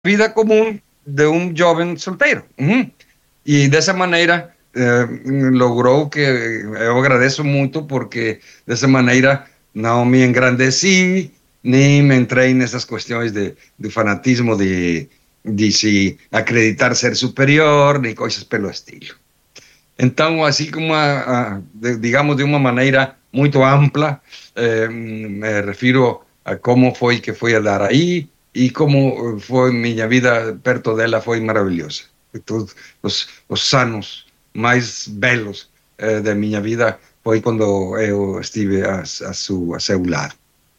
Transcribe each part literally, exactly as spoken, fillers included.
vida común de un joven soltero. Uh-huh. Y de esa manera eh, logró que, yo agradezco mucho porque de esa manera no me engrandecí ni me entré en esas cuestiones de, de fanatismo de, de si acreditar ser superior ni cosas pelo estilo. Então, assim como, a, a, de, digamos, de uma maneira muito ampla, eh, me refiro a como foi que foi a dar aí e como foi minha vida perto dela foi maravilhosa. Todos os, os anos mais belos eh, da minha vida foi quando eu estive a, a, su, a seu lado.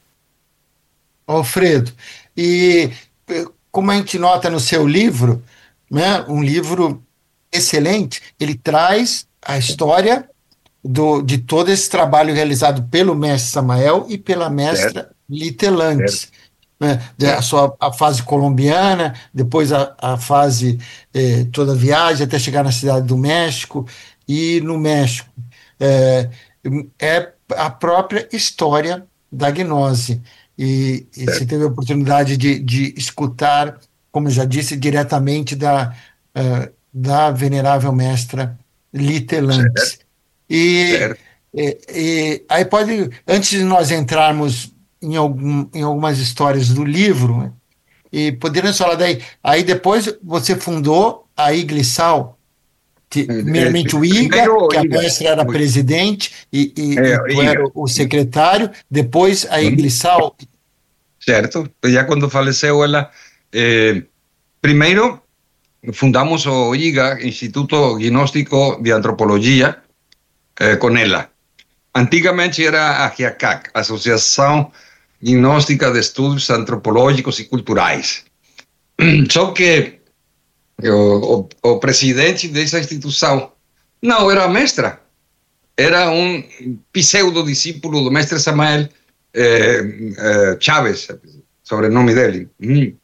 Alfredo, e como a gente nota no seu livro, né, um livro excelente, ele traz a história do, de todo esse trabalho realizado pelo mestre Samael e pela Certo, mestra Litelantes. certo, Né, a certo. sua a fase colombiana, depois a, a fase eh, toda a viagem até chegar na cidade do México, e no México é, é a própria história da gnose. E, e você certo. teve a oportunidade de, de escutar, como eu já disse, diretamente da, eh, da venerável mestra Certo, Litelantes. E, certo. e, e aí pode, antes de nós entrarmos em, algum, em algumas histórias do livro, né, e poderíamos falar daí. Aí depois você fundou a Iglesal, que, Eh, primeiramente o Iga, primeiro, que a Iga, mestra era presidente e, e, eh, e tu era Iga. o secretário, depois a Iglesal. Certo? Já quando faleceu ela, eh, primeiro fundamos o I G A, Instituto Gnóstico de Antropologia, eh, com ela. Antigamente era a GIACAC, Associação Gnóstica de Estudos Antropológicos e Culturais. Só que o, o, o presidente dessa instituição não era a mestra, era um pseudo-discípulo do mestre Samael eh, eh, Chávez, sobrenome dele. Hum.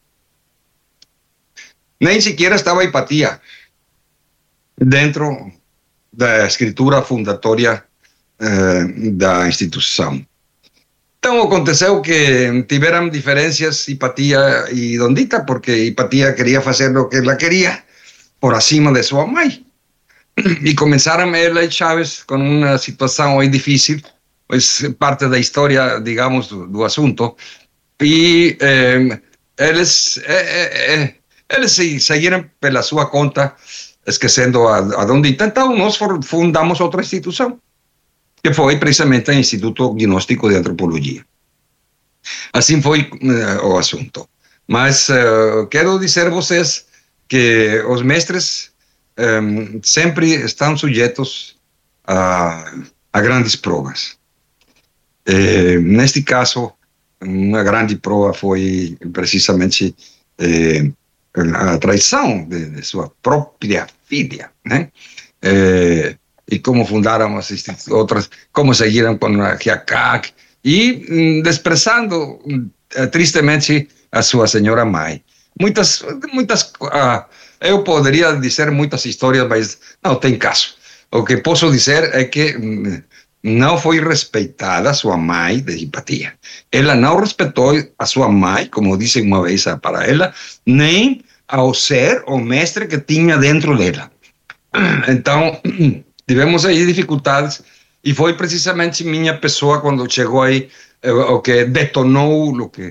Nem sequer estava Hipatia dentro da escritura fundatória eh, da instituição. Então aconteceu que tiveram diferenças Hipatia e Dondita, porque Hipatia queria fazer o que ela queria por acima de sua mãe. E começaram ela e Chávez com uma situação aí difícil, pois parte da história, digamos, do, do assunto. E eh, eles, eh, eh, eles seguiram pela sua conta, esquecendo a, a Dondita. Então nós fundamos outra instituição, que foi precisamente o Instituto Gnóstico de Antropologia. Assim foi uh, o assunto. Mas uh, quero dizer a vocês que os mestres um, sempre estão sujeitos a, a grandes provas. Eh, neste caso, uma grande prova foi precisamente eh, a traição de, de sua própria filha, né? Eh, e como fundaram as outras, como seguiram com a GIACAC e desprezando tristemente a sua senhora mãe. Muitas, muitas, uh, eu poderia dizer muitas histórias, mas não tem caso. O que posso dizer é que um, não foi respeitada a sua mãe de Hipatia. Ela não respeitou a sua mãe, como disse uma vez para ela, nem ao ser o mestre que tinha dentro dela. Então, tivemos aí dificuldades e foi precisamente minha pessoa quando chegou aí uh, o que detonou o que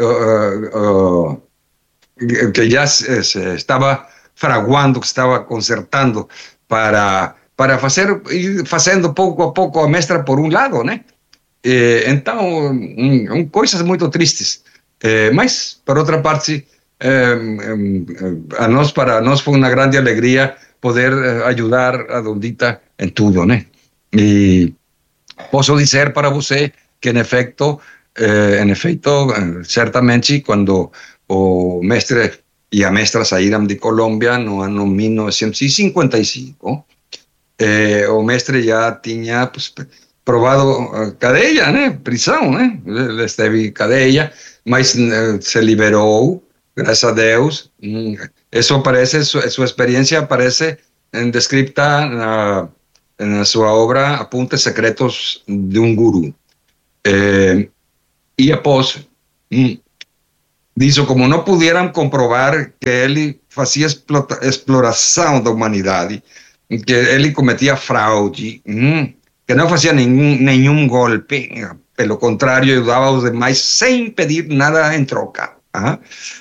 uh, uh, que já se, se estava fraguando, que estava consertando para para fazer ir fazendo pouco a pouco a mestra por um lado, né? E, então um, um, coisas muito tristes, eh, mas por outra parte eh, a nós para nós foi uma grande alegria poder ajudar a Dondita em tudo, né? E posso dizer para você que, em efeito, eh, em efeito, certamente, quando o mestre e a mestra saíram de Colômbia no ano mil novecentos e cinquenta e cinco, eh, o mestre já tinha pues, provado cadeia, né? Prisão, né? Ele esteve cadeia, mas eh, se liberou, graças a Deus. Isso aparece, sua, sua experiência aparece em, descrita na, na sua obra Apuntes Secretos de um Guru. Eh, e após, disso, como não puderam comprovar que ele fazia explota, exploração da humanidade, que ele cometia fraude, hum, que não fazia nenhum, nenhum golpe, pelo contrário, ajudava os demais sem pedir nada em troca, ah,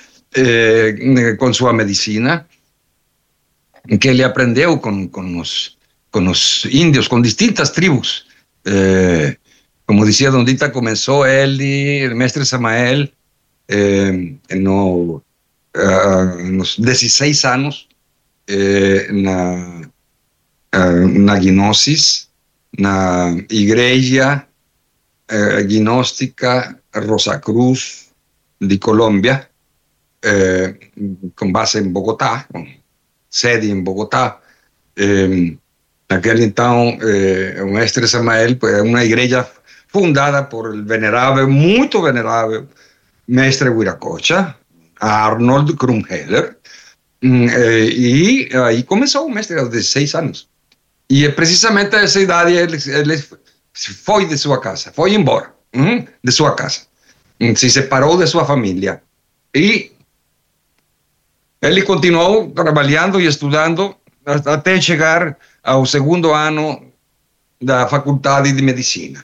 eh, com sua medicina, que ele aprendeu com, com, os, com os índios, com distintas tribos. Eh, como dizia Dondita, começou ele, o mestre Samael, eh, no, uh, nos dezesseis anos, eh, na, uh, na Gnosis, na igreja eh, gnóstica Rosa Cruz de Colômbia, eh, com base em Bogotá, com sede em Bogotá. Eh, naquele então, eh, o mestre Samael é uma igreja fundada por el venerável, muito venerável mestre Wiracocha, Arnold Krumheller, eh, e aí começou o mestre aos dezesseis anos. E é precisamente a essa idade ele, ele foi de sua casa, foi embora hum, de sua casa, se separou de sua família. E ele continuou trabalhando e estudando até chegar ao segundo ano da faculdade de medicina.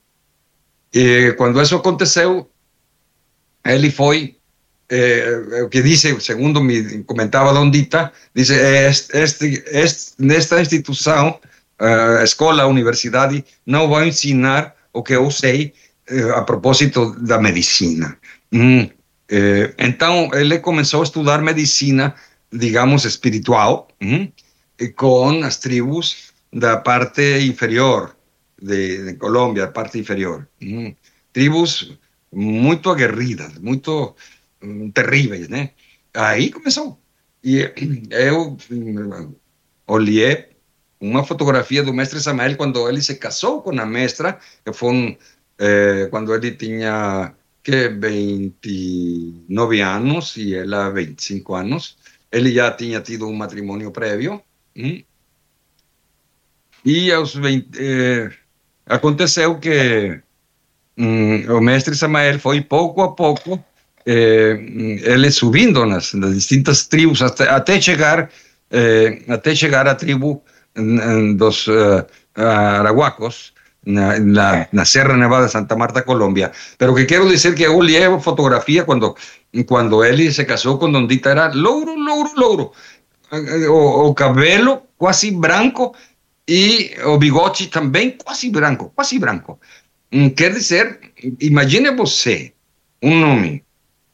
E quando isso aconteceu, ele foi, eh, o que diz, segundo me comentava Dondita, diz, este, este, este, nesta instituição, a uh, escola, a universidade, não vai ensinar o que eu sei uh, a propósito da medicina. Hum. Eh, então, ele começou a estudar medicina, digamos, espiritual, hum, com as tribos da parte inferior de, de Colômbia, a parte inferior. Hum. Tribos muito aguerridas, muito um, terríveis, né? Aí começou. E eu um, olhei uma fotografia do mestre Samael quando ele se casou com a mestra, que foi um, eh, quando ele tinha que vinte e nove anos e ela vinte e cinco anos. Ele já tinha tido um matrimônio prévio. Hum? E aos vinte, eh, aconteceu que hum, o mestre Samael foi pouco a pouco eh, ele subindo nas, nas distintas tribos até, até chegar eh, até chegar à tribo dos uh, Arahuacos, na, na, na Serra Nevada de Santa Marta, Colômbia. Pero que quero dizer que eu olhei a fotografia quando, quando ele se casou com Dondita, era louro, louro, louro. O, o cabelo quase branco e o bigode também quase branco, quase branco. Quer dizer, imagine você, um homem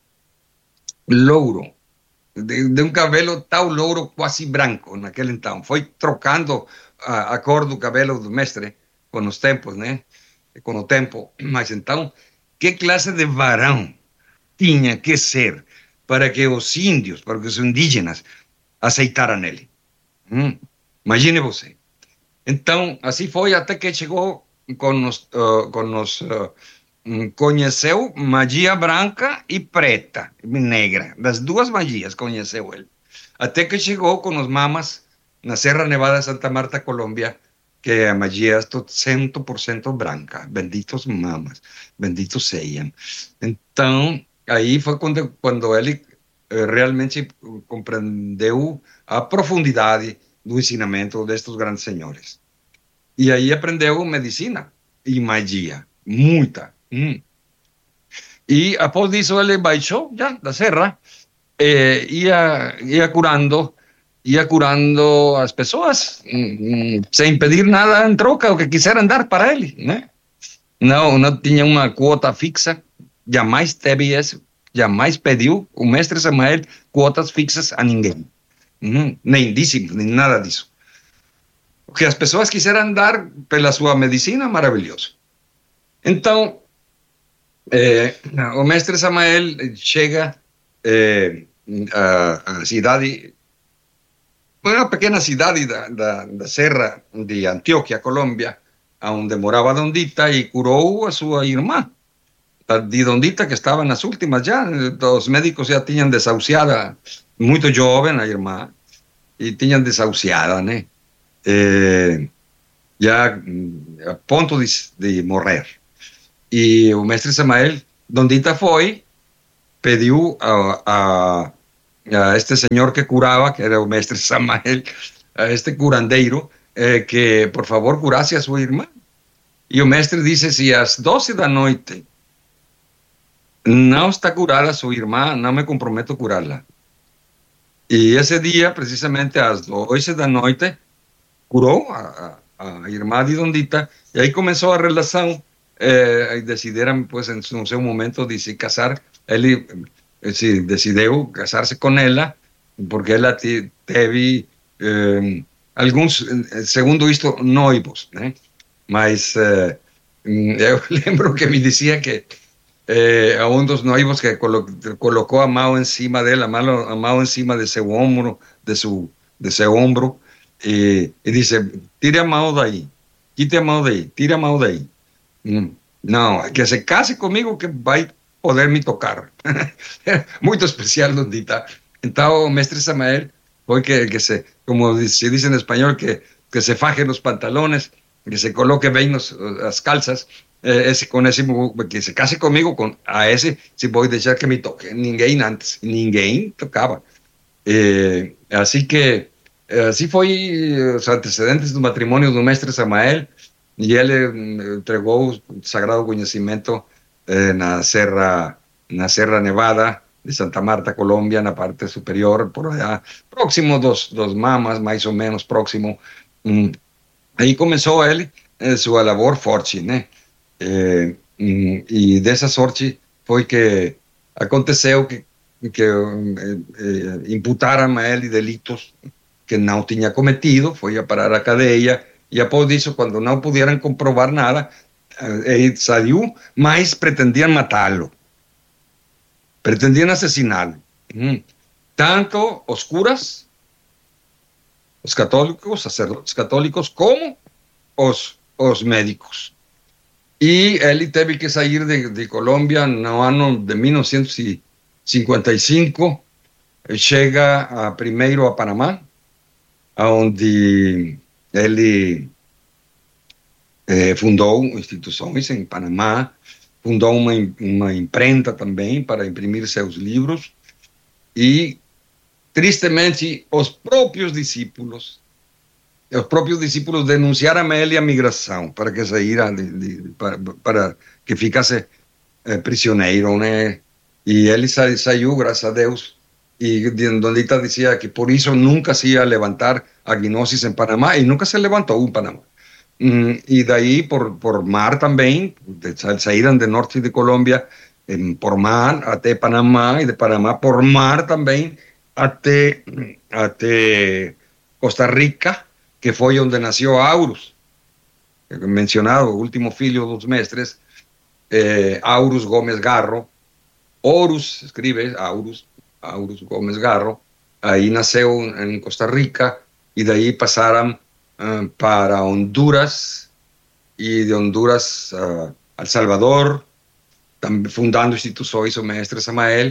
louro, De, de um cabelo tão louro, quase branco, naquele então. Foi trocando a, a cor do cabelo do mestre com os tempos, né? Com o tempo. Mas então, que classe de varão tinha que ser para que os índios, para que os indígenas aceitaram ele? Hum, imagine você. Então, assim foi até que chegou com os... Uh, com os uh, conheceu magia branca e preta, negra, das duas magias conheceu ele, até que chegou com os mamas na Serra Nevada de Santa Marta, Colômbia, que a magia é cem por cento branca, benditos mamas, benditos sejam. Então, aí foi quando, quando ele eh, realmente compreendeu a profundidade do ensinamento destes grandes senhores. E aí aprendeu medicina e magia, muita. Hum. E após isso ele baixou já da serra, eh, ia, ia curando, ia curando as pessoas hum, sem pedir nada em troca, o que quiseram dar para ele, né? Não, não tinha uma quota fixa, jamais teve isso, jamais pediu o mestre Samael quotas fixas a ninguém, hum, nem dízimos, nem nada disso. O que as pessoas quiseram dar pela sua medicina, maravilhoso. Então, Eh, o mestre Samael chega eh, à cidade, uma pequena cidade da, da, da Serra de Antioquia, Colômbia, onde morava Dondita, e curou a sua irmã, de Dondita, que estava nas últimas já. Os médicos já tinham desahuciada, muito jovem a irmã, e tinham desahuciada, né? Eh, já a ponto de, de morrer. E o mestre Samael, Dondita foi, pediu a, a, a este señor que curaba, que era o mestre Samael, a este curandeiro, eh, que por favor curasse a sua irmã. E o mestre disse: se às doze da noite não está curada sua irmã, não me comprometo a curá-la. E esse dia, precisamente às doze da noite, curou a, a, a irmã de Dondita, e aí começou a relação. Eh, e decidiram, pues, em no seu momento de se casar. Ele eh, se decidiu casar-se com ela, porque ela te, teve eh, alguns, segundo isto, noivos, né? Mas eh, eu lembro que me dizia que eh, a um dos noivos que colo colocou a mão em cima dela, a mão, a mão em cima de seu ombro, de seu, de seu ombro, e, e disse: tire a mão daí, quite a mão daí, tire a mão daí. Não, que se case comigo que vai poder me tocar. Muito especial, Dondita. Então, o mestre Samael foi que, que se, como se diz em espanhol, que, que se faje nos pantalones, que se coloque bem nos, as calças, eh, esse, com esse, que se case comigo, com, a esse, se vou deixar que me toque. Ninguém antes, ninguém tocava. Eh, assim que, assim foi os antecedentes do matrimônio do mestre Samael. E ele entregou o sagrado conhecimento eh, na Serra, na Serra Nevada de Santa Marta, Colômbia, na parte superior, por allá, próximo dos, dos Mamas, mais ou menos próximo. Hum. Aí começou ele eh, sua labor forte, né? Eh, hum, e dessa sorte foi que aconteceu que, que eh, eh, imputaram a ele delitos que não tinha cometido, foi a parar a cadeia. E após isso, quando não puderam comprovar nada, ele saiu, mas pretendiam matá-lo. Pretendiam assassiná-lo. Hum. Tanto os curas, os católicos, sacerdotes católicos, como os, os médicos. E ele teve que sair de, de Colômbia no ano de mil novecentos e cinquenta e cinco, chega a, primeiro a Panamá, onde ele eh, fundou instituições em Panamá, fundou uma, uma imprenta também para imprimir seus livros, e, tristemente, os próprios discípulos, os próprios discípulos denunciaram a ele a migração, para que saíra, de, de, para, para que ficasse eh, prisioneiro, né? E ele sa, saiu, graças a Deus. E Dondita dizia que por isso nunca se ia levantar a gnosis em Panamá, e nunca se levantou em Panamá. Mm, e daí por, por mar também, saíram de norte de Colômbia em, por mar até Panamá, e de Panamá por mar também até, até Costa Rica, que foi onde nasceu Aurus, mencionado, o último filho dos mestres, eh, Aurus Gómez Garro. Horus, escribe Aurus, Aurus Gómez Garro. Aí nasceu em Costa Rica, e daí passaram uh, para Honduras, e de Honduras uh, a El Salvador, fundando instituições o mestre Samael,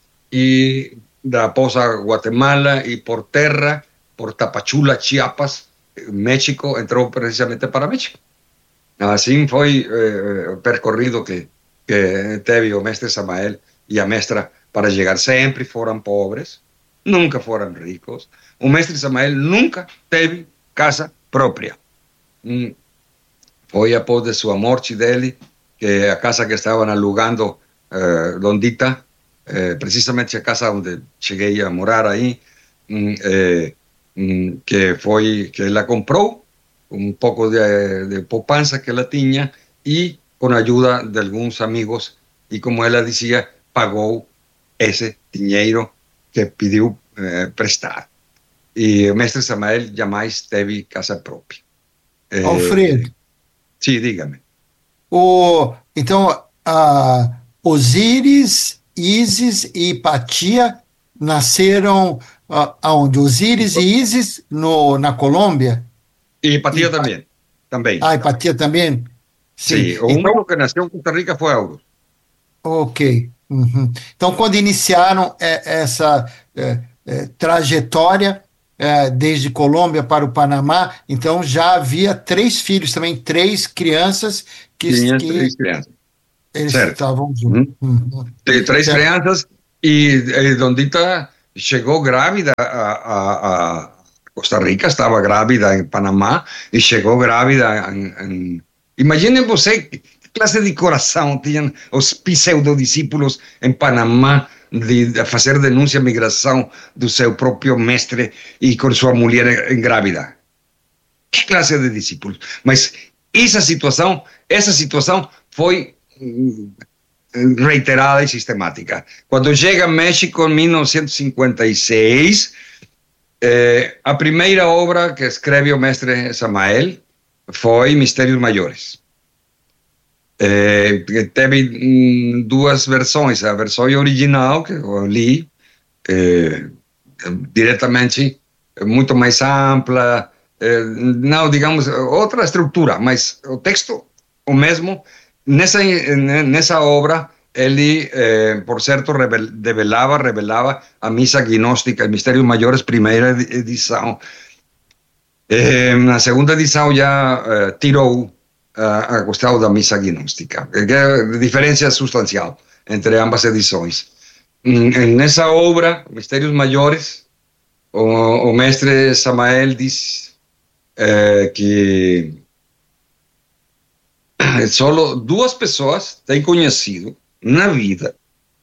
e da após a Guatemala, e por terra, por Tapachula, Chiapas, México, entrou precisamente para México. Assim foi eh, o percorrido que, que teve o mestre Samael e a mestra para chegar. Sempre foram pobres, nunca foram ricos. O mestre Samael nunca teve casa própria. Hum. Foi após de sua morte dele, que a casa que estavam alugando, eh, Dondita, eh, precisamente a casa onde cheguei a morar aí, hum, eh, hum, que foi que ela comprou, um pouco de, de poupança que ela tinha, e com a ajuda de alguns amigos, e como ela dizia, pagou esse dinheiro que pediu eh, prestar. E o mestre Samael jamais teve casa própria. Eh, Alfredo. Sim, diga-me. O, então, a Osíris, Ísis e Hipatia nasceram uh, aonde? Osíris e Ísis no, na Colômbia? E Hipatia também. também. Ah, Hipatia também? Sim, Sim. o então, único que nasceu em Costa Rica foi Aurus. Ok. Uhum. Então, quando iniciaram essa é, é, trajetória, é, desde Colômbia para o Panamá, então já havia três filhos também, três crianças que, Tinha que três crianças. eles Certo. estavam juntos. Uhum. Uhum. Três certo. crianças, E, e Dondita chegou grávida a, a, a Costa Rica, estava grávida em Panamá e chegou grávida em... em... Imaginem você que classe de coração tinham os pseudodiscípulos em Panamá de, de fazer denúncia à migração do seu próprio mestre e com sua mulher grávida. Que classe de discípulos? Mas essa situação, essa situação foi reiterada e sistemática. Quando chega a México em mil novecentos e cinquenta e seis, eh, a primeira obra que escreve o mestre Samael foi Mistérios Maiores. Eh, teve hum, duas versões, a versão original que eu li eh, diretamente, muito mais ampla, eh, não, digamos, outra estrutura, mas o texto o mesmo. Nessa, nessa obra, ele, eh, por certo, revel, revelava, revelava a missa gnóstica, Mistérios Maiores, primeira edição. Eh, na segunda edição já eh, tirou a, a questão da missa gnóstica, que é diferença substancial entre ambas edições. Nessa obra, Mistérios Maiores, o, o mestre Samael diz eh, que só duas pessoas têm conhecido na vida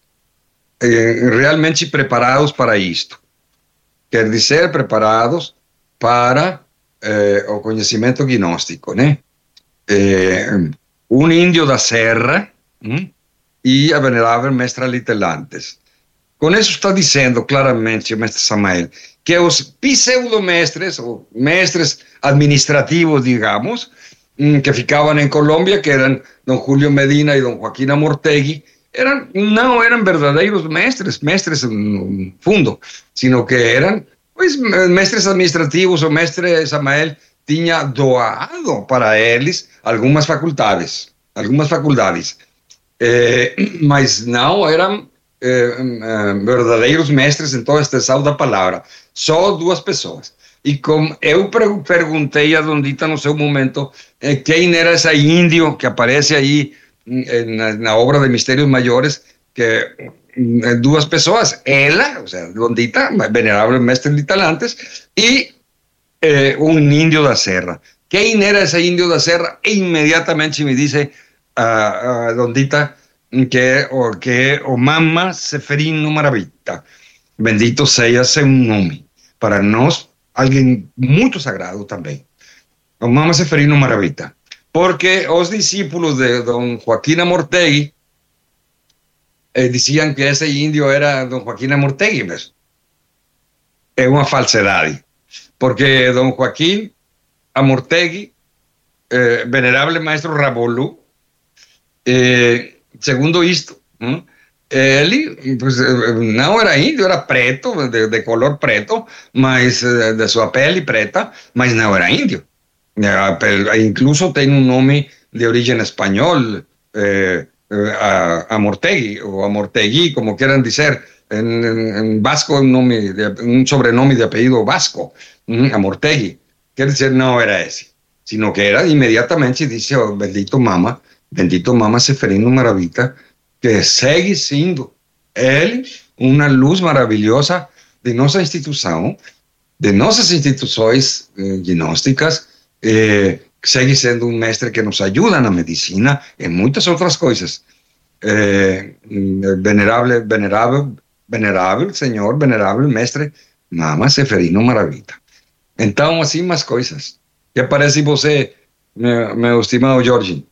eh, realmente preparados para isto. Quer dizer, preparados para eh, o conhecimento gnóstico, né? Eh, um índio da Serra hum, e a venerável mestra Litelantes. Com isso está dizendo claramente o mestre Samael que os pseudomestres, ou mestres administrativos, digamos, que ficavam em Colômbia, que eram Dom Julio Medina e Dom Joaquim Amortegui, eram, não eram verdadeiros mestres, mestres no fundo, sino que eram pois, mestres administrativos. O mestre Samael tinha doado para eles algumas faculdades, algumas faculdades, eh, mas não eram eh, verdadeiros mestres em toda a extensão da palavra, só duas pessoas. E como eu perguntei a Dondita no seu momento eh, quem era esse índio que aparece aí eh, na, na obra de Mistérios Maiores, que eh, duas pessoas, ela, ou seja, Dondita, venerável mestre Litelantes, e eh, um índio da Serra. Quem era esse índio da Serra? E imediatamente me disse a, a Dondita que o, que o Mama Seferino Maravita, bendito seja seu nome, para nós alguém muito sagrado também, o Mama Seferino Maravita, porque os discípulos de Dom Joaquim Amortegui eh, diziam que esse índio era Dom Joaquim Amortegui, mas é uma falsidade, porque Dom Joaquim Amortegui, eh, venerável maestro Rabolu, eh, segundo isto, hum, ele pues, não era índio, era preto, de, de color preto, mas de sua pele preta, mas não era índio. Incluso tem um nome de origem espanhol, eh, Amortegui, ou Amortegui, como queiram dizer. Em, em vasco, um, nome de, um sobrenome de apelido vasco, Amortegui. Quer dizer, não era esse, sino que era imediatamente, disse, oh, bendito Mama, bendito Mama Seferino Maravita, que segue sendo ele uma luz maravilhosa de nossa instituição, de nossas instituições eh, gnósticas, eh, segue sendo um mestre que nos ajuda na medicina e muitas outras coisas. Eh, venerável, venerável, venerável senhor, venerável mestre Mama Seferino Maravita. Então, assim, umas coisas. Que parece você, meu, meu estimado Jorge?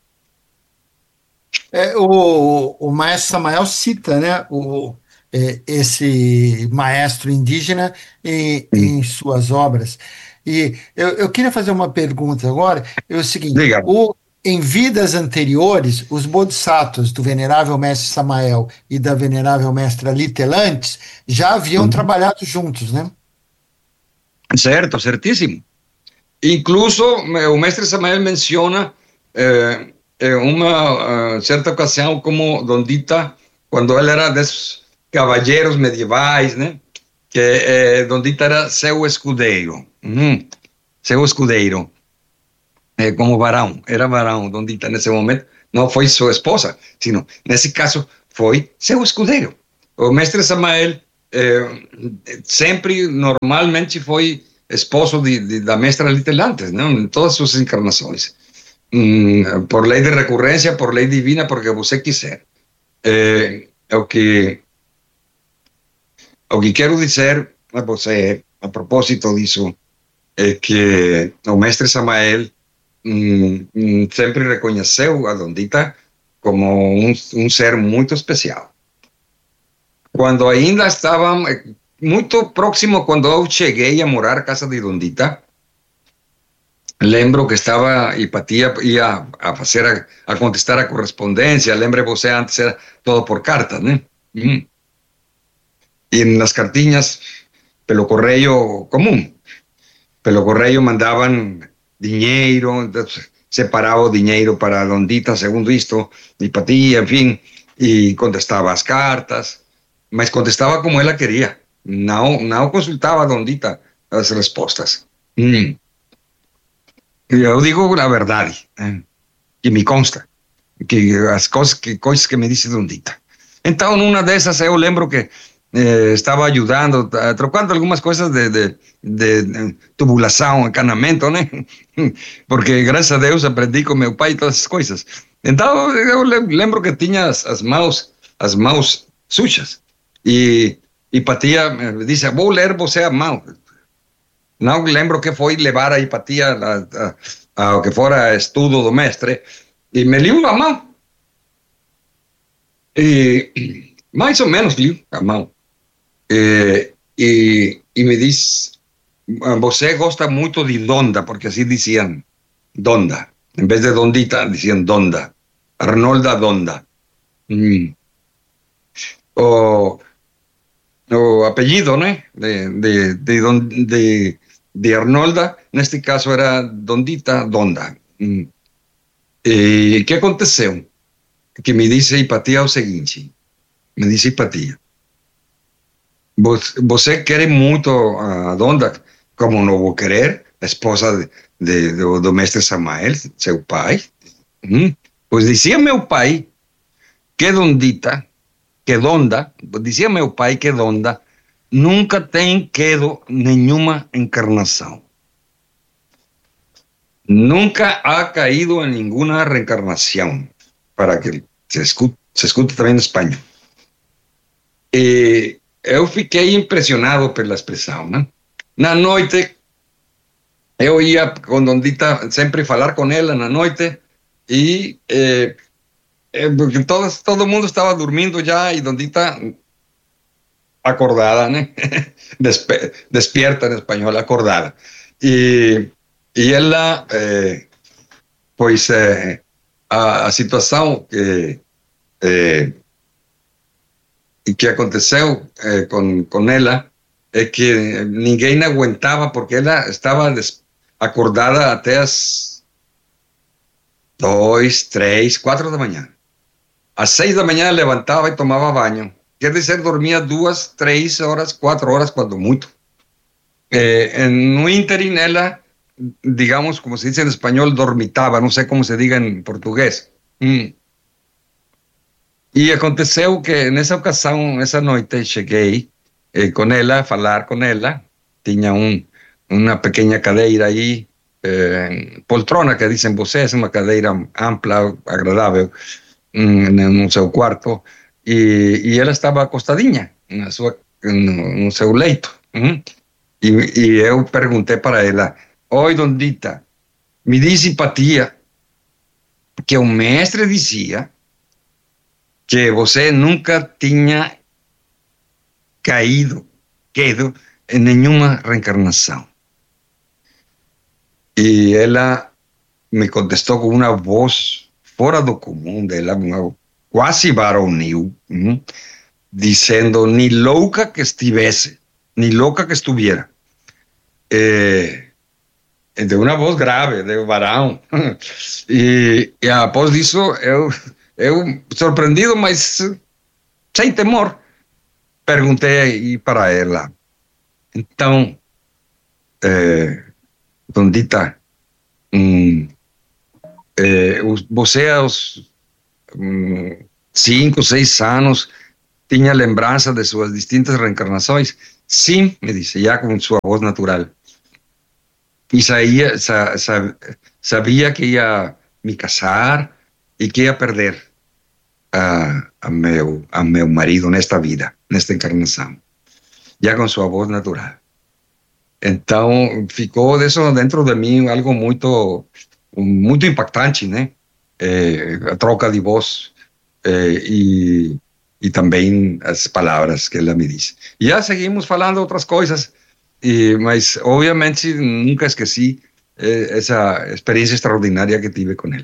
É, o, o maestro Samael cita, né, o, é, esse maestro indígena em, em suas obras. E eu, eu queria fazer uma pergunta agora, é o seguinte, o, em vidas anteriores, os bodhisattvas do venerável mestre Samael e da venerável mestra Litelantes já haviam uhum. trabalhado juntos, né? Certo, certíssimo. Incluso o mestre Samael menciona eh, eh, uma uh, certa ocasião como Dondita, quando ele era desses cavalheiros medievais, né? Que eh, Dondita era seu escudeiro, uhum. seu escudeiro, eh, como varão, era varão. Dondita nesse momento não foi sua esposa, sino nesse caso foi seu escudeiro. o mestre Samael eh, sempre, normalmente, foi esposo de, de, da mestra Litelantes, não? Em todas suas encarnações. Hum, por lei de recorrência, por lei divina, porque você quiser. Eh, o, que, o que quero dizer a você, a propósito disso, é que o mestre Samael hum, hum, sempre reconheceu a Dondita como um, um ser muito especial. Quando ainda estava muito próximo, quando eu cheguei a morar na casa de Dondita, lembro que estava Hipatia ia a fazer a, a contestar a correspondência. Lembre você, antes era todo por cartas, né? Uhum. E nas cartinhas pelo correio comum, pelo correio mandavam dinheiro, separava o dinheiro para a Dondita, segundo isto, Hipatia, enfim, e contestava as cartas, mas contestava como ela queria, não, não consultava a Dondita as respostas. Hum. Eu digo a verdade, eh, que me consta, que as coisas que, coisas que me disse Dondita. Então, numa dessas, eu lembro que eh, estava ajudando, trocando algumas coisas de, de, de, de tubulação, encanamento, né? Porque, graças a Deus, aprendi com meu pai todas essas coisas. Então, eu lembro que tinha as, as mãos, as mãos sujas. E Hipatia me disse, vou ler você a mão. Não lembro que foi levar a Hipatia a, a, ao que fora estudo do mestre, e me liu a mão. E mais ou menos liu a mão. E, e, e me diz, você gosta muito de Donda, porque assim diziam, Donda. Em vez de Dondita, diziam Donda. Arnolda Donda. Mm. O, o apellido, né? De, de, de, de, de Arnolda, neste caso era Dondita Donda. Mm. E o que aconteceu? Que me disse Hipatia o seguinte, me disse Hipatia, você quer muito a Donda, como não vou querer, a esposa de, de, do, do mestre Samael, seu pai? Hum? Pois dizia meu pai que Dondita, que Donda, dizia meu pai que Donda nunca tem quedo nenhuma encarnação. Nunca ha caído en ninguna reencarnación, para que se escute, se escute também em espanhol. E eu fiquei impressionado pela expressão, né? Na noite, eu ia com Dondita sempre falar com ela na noite, e eh, porque todos, todo mundo estava dormindo já, e Dondita acordada, né? Despe despierta em espanhol, acordada. E E ela, eh, pois, eh, a, a situação que, eh, que aconteceu eh, com, com ela é que ninguém aguentava, porque ela estava acordada até as dois, três, quatro da manhã. Às seis da manhã levantava e tomava banho. Quer dizer, dormia duas, três horas, quatro horas, quando muito. Eh, no ínterim, ela, digamos, como se dice en español, dormitaba, no sé cómo se diga en portugués. Mm. E aconteceu que nessa ocasião, essa noite, cheguei eh, com ela, a falar com ela, tinha um, uma pequena cadeira aí, eh, poltrona, que dizem vocês, uma cadeira ampla, agradável, mm, no seu quarto, e, e ela estava acostadinha na sua, no, no seu leito. Mm. E, e eu perguntei para ela, oi, Dondita, me diz Hipatia que o mestre dizia que você nunca tinha caído, quedo em nenhuma reencarnação. E ela me contestou com uma voz fora do comum dela, uma, quase varonil, hum, dizendo, ni louca que estivesse, ni louca que estuviera. Eh, de uma voz grave, de varão. E, e após disso, eu, eu, surpreendido, mas sem temor, perguntei para ela, então, eh, Dondita, hum, eh, você aos hum, cinco, seis anos tinha lembrança de suas distintas reencarnações. Sim, me disse, já com sua voz natural. E sabia, sa, sa, sabia que ia me casar e que ia perder a, a, meu, a meu marido nesta vida, nesta encarnação, já com sua voz natural. Então, ficou isso dentro de mim algo muito, muito impactante, né? É, a troca de voz é, e, e também as palavras que ela me disse. E já seguimos falando outras coisas, e, mas obviamente nunca esqueci é, essa experiência extraordinária que tive com ela.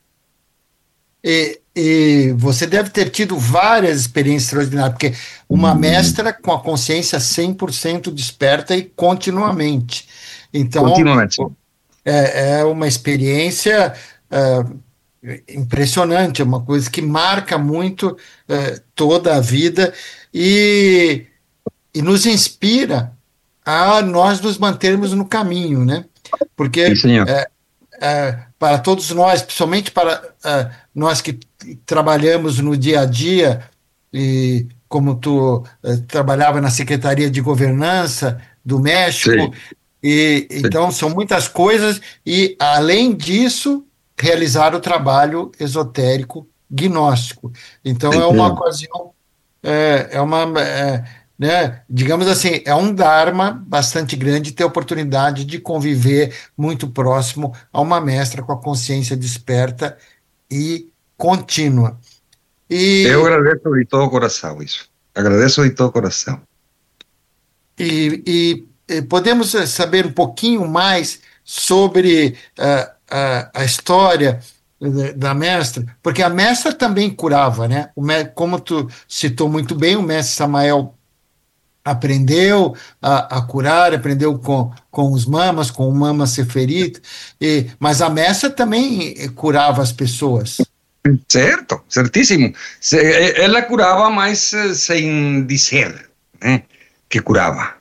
E, e você deve ter tido várias experiências extraordinárias, porque uma mestra com a consciência cem por cento desperta e continuamente. Então, Continuamente. é, é uma experiência é, impressionante, é uma coisa que marca muito é, toda a vida e, e nos inspira a nós nos mantermos no caminho, né? Porque Sim, senhor. é, é, para todos nós, principalmente para é, nós que trabalhamos no dia a dia, e como tu é, trabalhava na Secretaria de Governança do México, Sim, e sim. então são muitas coisas, e além disso, realizar o trabalho esotérico gnóstico. Então é uma Sim. ocasião, é, é uma. É, né, digamos assim, é um dharma bastante grande ter a oportunidade de conviver muito próximo a uma mestra com a consciência desperta e contínua. Eu E, agradeço de todo coração isso. Agradeço de todo coração. e, e, e podemos saber um pouquinho mais sobre uh, a, a história da mestra, porque a mestra também curava, né? O, como tu citou muito bem, o mestre Samael aprendeu a, a curar, aprendeu com, com os mamas, com o mama seferit, e, mas a mestra também curava as pessoas. Certo, certíssimo. Ela curava, mas sem dizer, né, que curava.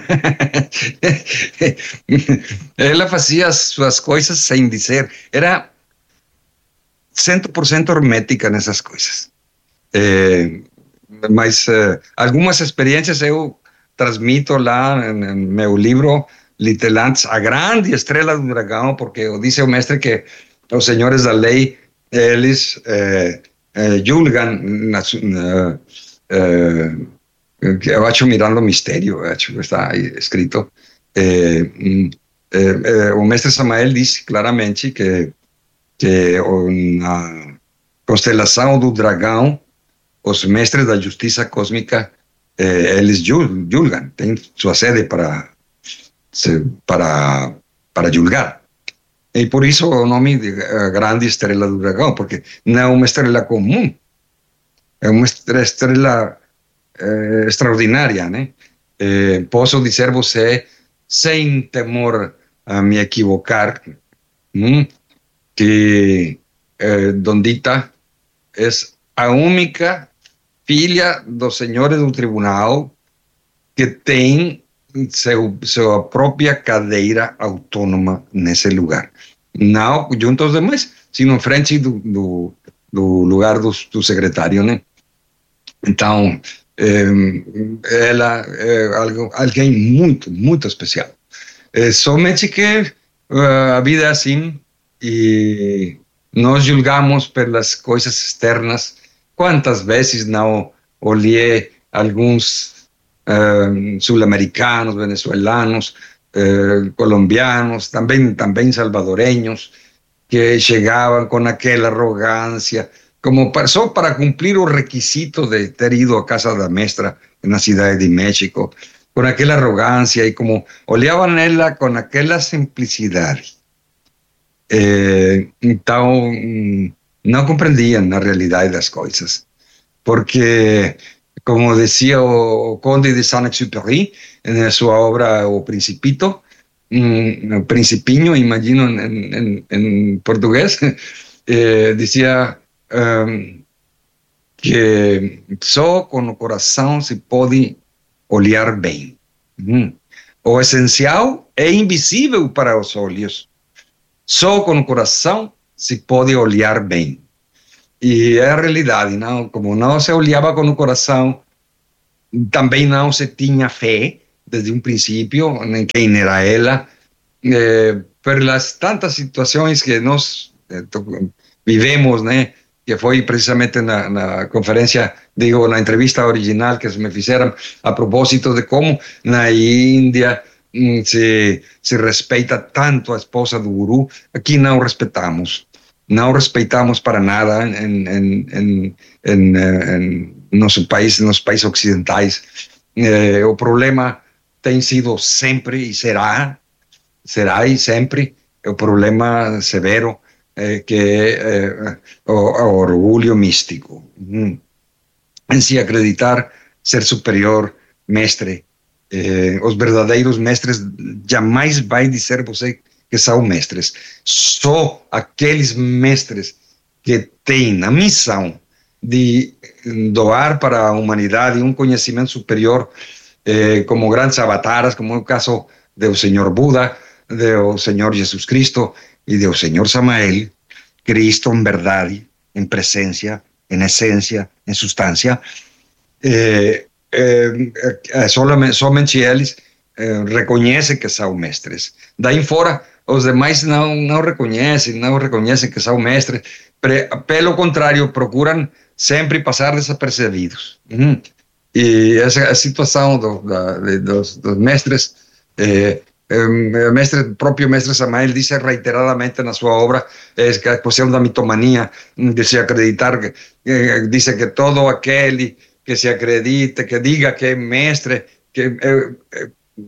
Ela fazia as suas coisas sem dizer. Era cem por cento hermética nessas coisas. É, mas uh, algumas experiências eu transmito lá no meu livro Litelantes, a grande estrela do dragão, porque diz o mestre que os senhores da lei, eles eh, eh, julgam, uh, uh, eu acho mirando o mistério, eu acho que está aí escrito, eh, eh, eh, o mestre Samael diz claramente que, que na constelação do dragão, os mestres da justiça cósmica, eh, eles julgam, têm sua sede para, para, para julgar. E por isso o nome de grande estrela do dragão, porque não é uma estrela comum, é uma estrela eh, extraordinária, né? Eh, posso dizer você, sem temor a me equivocar, hum, que eh, Dondita é a única filha dos senhores do tribunal que tem seu, sua própria cadeira autônoma nesse lugar. Não junto aos demais, sino em frente do, do, do lugar do, do secretário, né? Então, eh, ela é algo, alguém muito, muito especial. É somente que uh, a vida é assim e nós julgamos pelas coisas externas. Quantas vezes não olhei alguns uh, sul-americanos, venezuelanos, uh, colombianos, também, também salvadoreños, que chegavam com aquela arrogância, como para, só para cumprir o requisito de ter ido à casa da mestra na cidade de México, com aquela arrogância e como olhavam ela com aquela simplicidade. Eh, então, não compreendiam a realidade das coisas. Porque, como dizia o Conde de Saint-Exupéry, na sua obra O Principito, um, Principinho, imagino em, em, em português, eh, dizia um, que só com o coração se pode olhar bem. Hum. O essencial é invisível para os olhos. Só com o coração se pode olhar bem. E é a realidade, não? Como não se olhava com o coração, também não se tinha fé desde um princípio em quem era ela, eh, pelas tantas situações que nós eh, vivemos, né, que foi precisamente na, na conferência, digo, na entrevista original que me fizeram a propósito de como na Índia se, se respeita tanto a esposa do guru, aqui não respeitamos. Não respeitamos para nada em, em, em, em, em nosso país, nos países ocidentais. Eh, o problema tem sido sempre e será, será e sempre o problema severo eh, que é eh, o, o orgulho místico. Hum. Em se acreditar ser superior, mestre. Eh, os verdadeiros mestres jamais vai dizer você que são mestres. Só aqueles mestres que têm a missão de doar para a humanidade um conhecimento superior, eh, como grandes avatares, como é o caso do Senhor Buda, do Senhor Jesus Cristo e do Senhor Samael, Cristo em verdade, em presença, em essência, em substância, eh, eh, somente, somente eles eh, reconhecem que são mestres. Daí fora, os demais não, não reconhecem, não reconhecem que são mestres, pre, pelo contrário, procuram sempre passar desapercebidos. Uhum. E essa a situação do, da, de, dos, dos mestres, eh, o mestre, próprio mestre Samael disse reiteradamente na sua obra, é a questão da mitomania, de se acreditar, eh, disse que todo aquele que se acredita, que diga que é mestre, que é, é,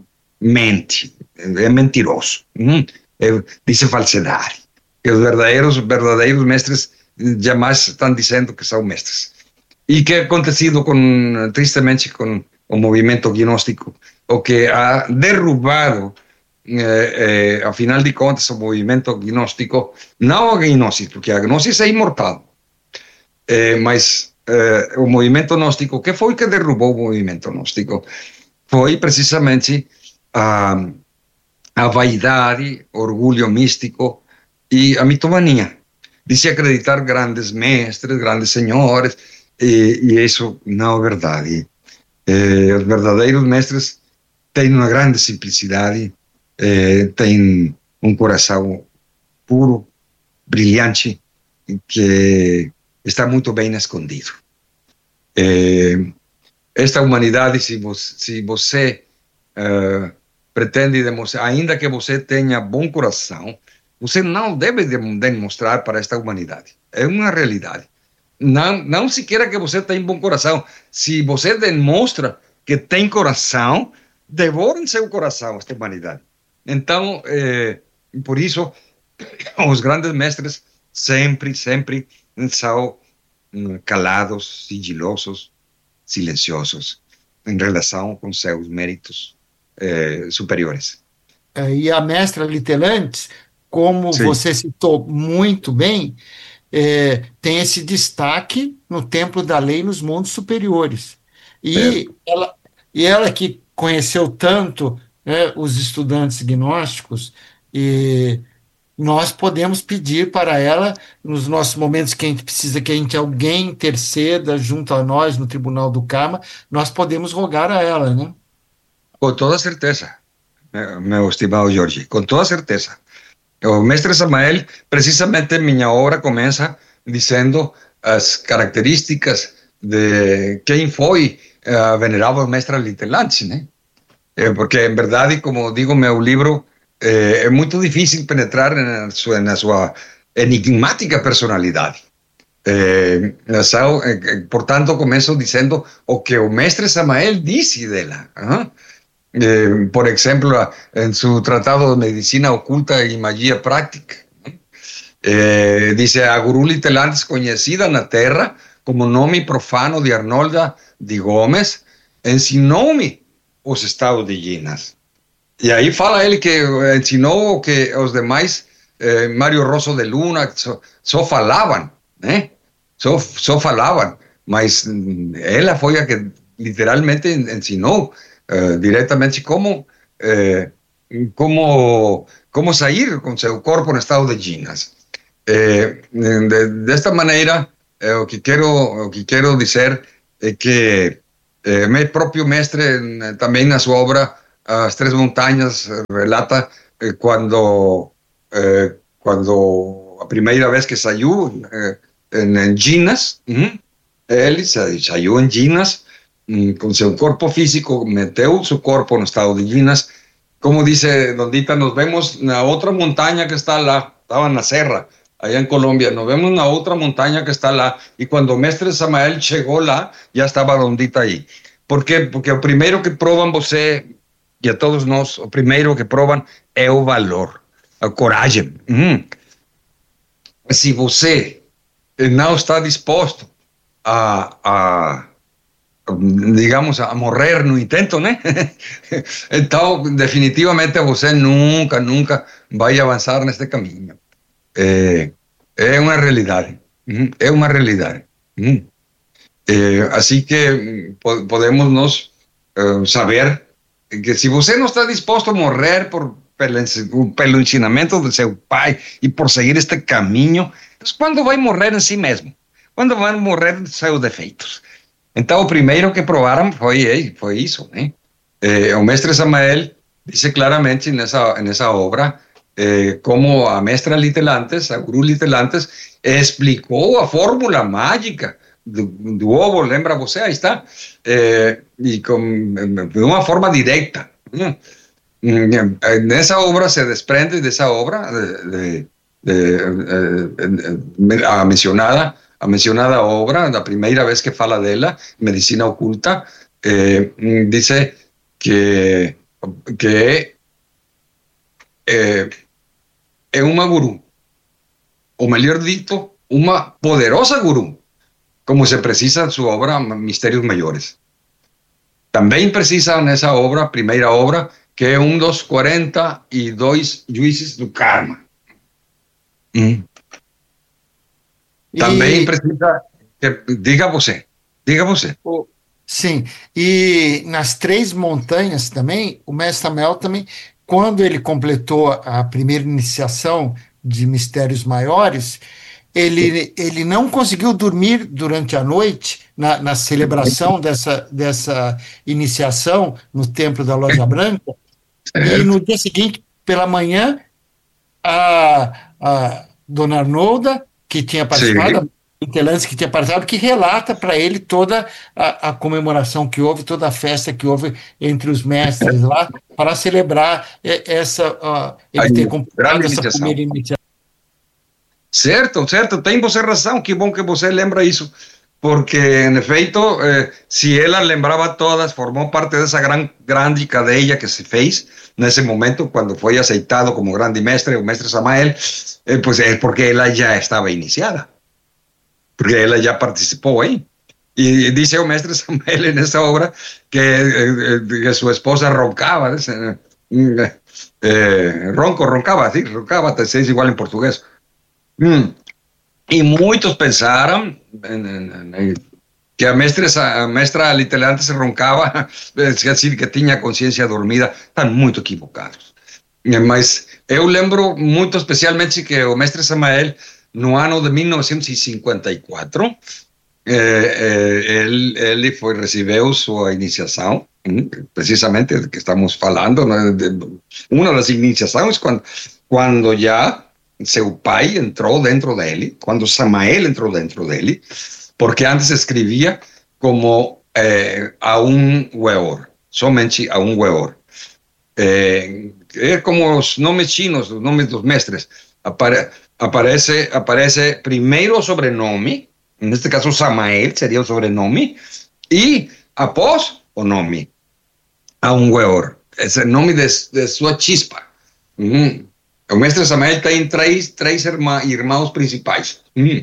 mente, é mentiroso. Uhum. É, dice falsidade. Que os verdadeiros, verdadeiros mestres jamais estão dizendo que são mestres. E que é acontecido com, tristemente com o movimento gnóstico, o que ha derrubado, eh, eh, afinal de contas, o movimento gnóstico, não a gnosis, porque a gnosis é imortal, eh, mas eh, o movimento gnóstico, que foi que derrubou o movimento gnóstico? Foi precisamente a a vaidade, orgulho místico e a mitomania. Dice acreditar grandes mestres, grandes senhores, e, e isso não é verdade. Eh, os verdadeiros mestres têm uma grande simplicidade, eh, têm um coração puro, brilhante, que está muito bem escondido. Eh, esta humanidade, se você, se você uh, pretende demonstrar, ainda que você tenha bom coração, você não deve demonstrar para esta humanidade. É uma realidade. Não, não se queira que você tenha bom coração. Se você demonstra que tem coração, devorem seu coração, esta humanidade. Então, eh, por isso, os grandes mestres sempre, sempre são calados, sigilosos, silenciosos, em relação com seus méritos Eh, superiores. E a mestra Litelantes, como Sim. você citou muito bem, é, tem esse destaque no Templo da Lei nos mundos superiores. E ela, e ela que conheceu tanto, né, os estudantes gnósticos, e nós podemos pedir para ela, nos nossos momentos que a gente precisa que a gente, alguém interceda junto a nós no Tribunal do Karma, nós podemos rogar a ela, né? Com toda certeza, meu estimado Jorge, com toda certeza. O mestre Samael, precisamente minha obra começa dizendo as características de quem foi a venerável mestra Litelantes, né? Eh, porque, em verdade, como digo, meu livro eh, é muito difícil penetrar na sua, na sua enigmática personalidade. Eh, eh, portanto, começo dizendo o que o mestre Samael disse dela. Uh-huh. Eh, por exemplo, en su tratado de medicina oculta y magia práctica, eh, dice a Guru Litelantes, conhecida na terra como nome profano de Arnolda de Gomes, ensinou-me os estados de Ginas. E aí fala ele que ensinou que os demais, eh, Mário Rosso de Luna, só, só falavam, né? Só, só falavam, mas ela foi a que literalmente ensinou Uh, diretamente como, uh, como, como sair com seu corpo no estado de Ginas. Uh, de, desta maneira, uh, o, que quero, o que quero dizer é que Eh, meu próprio mestre, também na sua obra As Três Montanhas, relata eh, quando, eh, quando a primeira vez que saiu eh, em, em Ginas, uhum, ele saiu em Ginas, um, com seu corpo físico, meteu seu corpo no estado de Ginas. Como dice Don Dita, nos vemos na outra montanha que está lá, estava na serra, allá en Colombia, nos vemos na outra montanha que está lá, e quando o mestre Samael chegou lá, já estava Don Dita aí. Por quê? Porque o primeiro que provam você, e a todos nós, o primeiro que provam é o valor, a coragem. Hum. Se você não está disposto a, a digamos, a morrer no intento, né? Então, definitivamente você nunca, nunca vai avançar neste caminho. É, é uma realidade, é uma realidade. É, assim que podemos nós uh, saber que se você não está disposto a morrer por, pelo, pelo ensinamento do seu pai e por seguir este caminho, quando vai morrer em si mesmo? Quando vai morrer dos seus defeitos? Então, o primeiro que provaram foi, foi isso, né? Eh, o mestre Samael disse claramente nessa, nessa obra eh, como a mestra Litelantes, a guru Litelantes, explicou a fórmula mágica do, do ovo, lembra você? Aí está. Eh, e com, de uma forma direta. Né? Nessa obra se desprende dessa obra, de, de, de, de, de, a mencionada, a mencionada obra, la primera vez que fala dela, Medicina Oculta, eh, dice que, que eh, é uma guru, ou melhor dito, uma poderosa guru, como se precisa en su obra Misterios Mayores. Também precisa nessa obra, primeira obra, que é um dos quarenta e dois juízes do karma. Hum. Também e... precisa... Que, diga você, diga você. Oh, sim, e nas Três Montanhas também, o mestre Samael também, quando ele completou a primeira iniciação de Mistérios Maiores, ele, ele não conseguiu dormir durante a noite, na, na celebração dessa, dessa iniciação no Templo da Loja Branca, é. E no dia seguinte, pela manhã, a, a dona Arnolda, que tinha participado, Litelantes, que tinha participado, que relata para ele toda a, a comemoração que houve, toda a festa que houve entre os mestres lá, para celebrar essa, uh, ele ter completado essa primeira iniciação. Certo, certo, tem você razão, que bom que você lembra isso, porque, en efeito, eh, se ela lembrava todas, formou parte dessa gran, grande cadeia que se fez nesse momento, quando foi aceitado como grande mestre, o mestre Samael, eh, pues é porque ela já estava iniciada, porque ela já participou aí. E dice o mestre Samael nessa obra que, eh, que sua esposa roncava, eh, eh, ronco, roncava, sí, roncava, até se diz igual em português. Hum. E muitos pensaram que a mestra, a mestra Litelantes roncava, assim, que tinha consciência dormida. Estão muito equivocados. Mas eu lembro muito especialmente que o mestre Samael, no ano de mil novecentos e cinquenta e quatro, eh, eh, ele, ele foi, recebeu sua iniciação, precisamente do que estamos falando, né, de, uma das iniciações, quando, quando já seu pai entrou dentro dele, quando Samael entrou dentro dele, porque antes escrevia como eh, a um weor, somente a um weor. Eh, é como os nomes chinos, os nomes dos mestres. Apare, aparece, aparece primeiro o sobrenome, neste caso Samael seria o sobrenome, e após o nome, a um weor. Esse é o nome de, de sua chispa. Uhum. O mestre Samael tem três, três irmã, irmãos principais. Hum.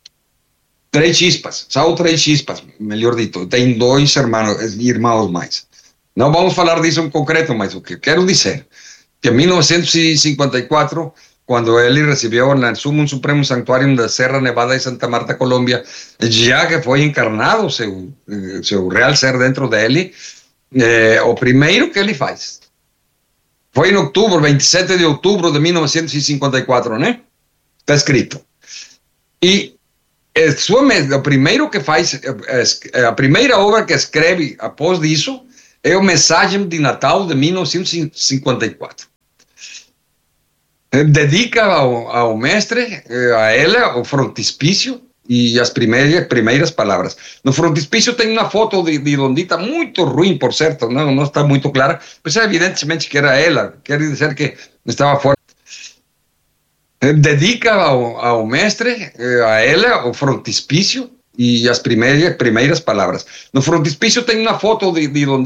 Três chispas, são três chispas, melhor dito. Tem dois irmãos, irmãos mais. Não vamos falar disso em concreto, mas o que quero dizer que em mil novecentos e cinquenta e quatro, quando ele recebeu no Sumo Supremo Santuário da Serra Nevada de Santa Marta, Colômbia, já que foi encarnado seu, seu real ser dentro dele, eh, o primeiro que ele faz foi em outubro, vinte e sete de outubro de mil novecentos e cinquenta e quatro, né? Está escrito. E é sua, o primeiro que faz, é, a primeira obra que escreve após isso é o Mensagem de Natal de mil novecentos e cinquenta e quatro. Dedica ao, ao mestre, a ela, o frontispício e as primeiras, primeiras palavras. No frontispício tem uma foto de, de Dondita, muito ruim, por certo, não, não está muito clara, mas evidentemente que era ela, quer dizer que estava fora. Dedica ao, ao mestre, a ela, o frontispício e as primeiras, primeiras palavras. No frontispício tem uma foto de, de Dondita,